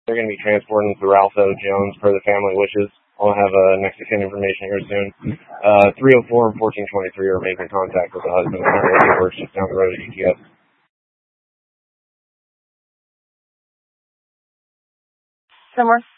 They're going to be transporting to Ralph O. Jones per the family wishes. I'll have next of kin information here soon. 304 and 1423 are making contact with the husband. Currently works just down the road at ETS. Somewhere.